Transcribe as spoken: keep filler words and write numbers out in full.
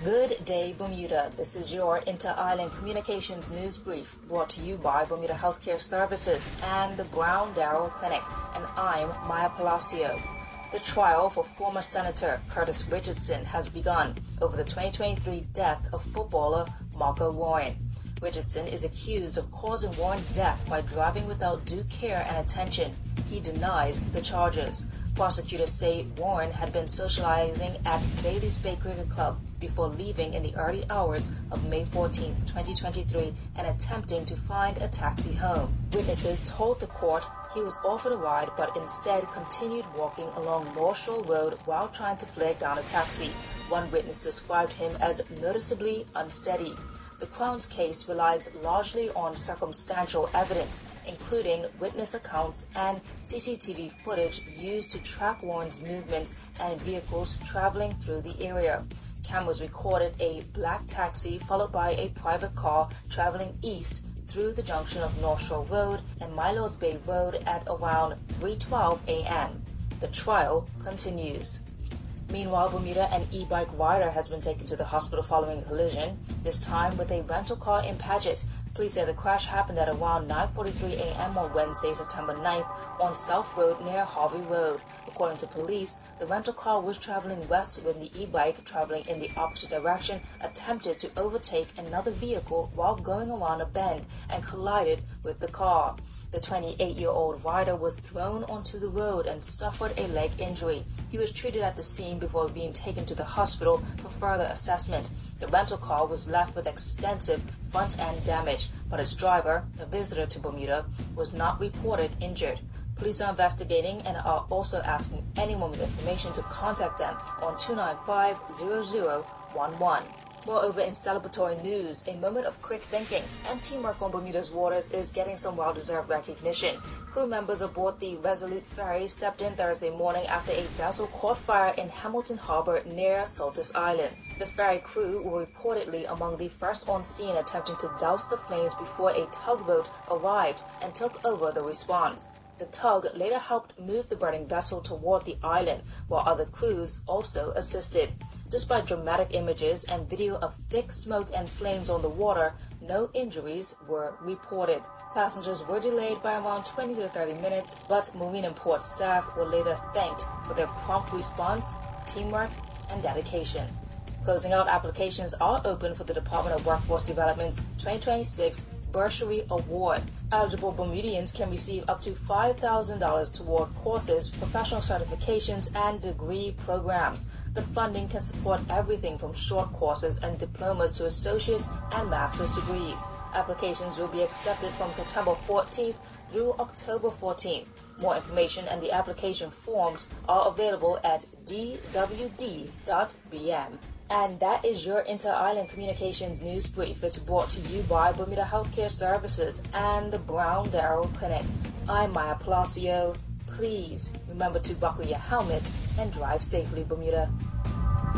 Good day, Bermuda. This is your Inter-Island Communications News Brief brought to you by Bermuda Healthcare Services and the Brown Darrell Clinic, and I'm Maya Palacio. The trial for former Senator Curtis Richardson has begun over the twenty twenty-three death of footballer Marco Warren. Richardson is accused of causing Warren's death by driving without due care and attention. He denies the charges. Prosecutors say Warren had been socializing at Bailey's Bay Cricket Club before leaving in the early hours of May fourteenth, twenty twenty-three, and attempting to find a taxi home. Witnesses told the court he was offered a ride but instead continued walking along North Shore Road while trying to flag down a taxi. One witness described him as noticeably unsteady. The Crown's case relies largely on circumstantial evidence, including witness accounts and C C T V footage used to track Warren's movements and vehicles traveling through the area. Cameras recorded a black taxi followed by a private car traveling east through the junction of North Shore Road and Milos Bay Road at around three twelve a.m. The trial continues. Meanwhile, Bermuda, an e-bike rider has been taken to the hospital following a collision, this time with a rental car in Paget. Police say the crash happened at around nine forty-three a.m. on Wednesday, September ninth, on South Road near Harvey Road. According to police, the rental car was traveling west when the e-bike, traveling in the opposite direction, attempted to overtake another vehicle while going around a bend and collided with the car. The twenty-eight-year-old rider was thrown onto the road and suffered a leg injury. He was treated at the scene before being taken to the hospital for further assessment. The rental car was left with extensive front-end damage, but its driver, a visitor to Bermuda, was not reported injured. Police are investigating and are also asking anyone with information to contact them on two nine five, zero zero one one. Moreover, in celebratory news, a moment of quick thinking and teamwork on Bermuda's waters is getting some well-deserved recognition. Crew members aboard the Resolute ferry stepped in Thursday morning after a vessel caught fire in Hamilton Harbor near Saltus Island. The ferry crew were reportedly among the first on scene attempting to douse the flames before a tugboat arrived and took over the response. The tug later helped move the burning vessel toward the island, while other crews also assisted. Despite dramatic images and video of thick smoke and flames on the water, no injuries were reported. Passengers were delayed by around twenty to thirty minutes, but Marine and Port staff were later thanked for their prompt response, teamwork, and dedication. Closing out applications are open for the Department of Workforce Development's twenty twenty-six Bursary Award. Eligible Bermudians can receive up to five thousand dollars toward courses, professional certifications, and degree programs. The funding can support everything from short courses and diplomas to associate's and master's degrees. Applications will be accepted from September fourteenth through October fourteenth. More information and the application forms are available at d w d dot b m. And that is your Inter-Island Communications News Brief. It's brought to you by Bermuda Healthcare Services and the Brown Darrell Clinic. I'm Maya Palacio. Please remember to buckle your helmets and drive safely, Bermuda.